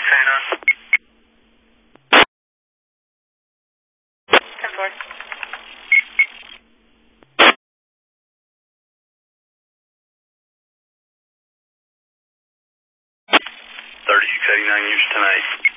Train on. 10-4. 30 UK 9 use tonight.